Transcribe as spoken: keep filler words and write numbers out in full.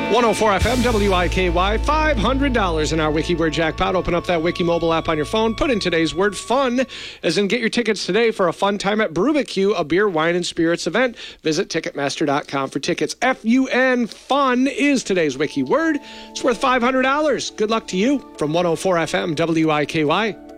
one oh four F M, W I K Y, five hundred dollars in our WikiWord jackpot. Open up that Wiki mobile app on your phone. Put in today's word fun, as in get your tickets today for a fun time at Brewbecue, a beer, wine, and spirits event. Visit Ticketmaster dot com for tickets. F U N, fun, is today's Wiki word. It's worth five hundred dollars. Good luck to you from one oh four F M, W I K Y.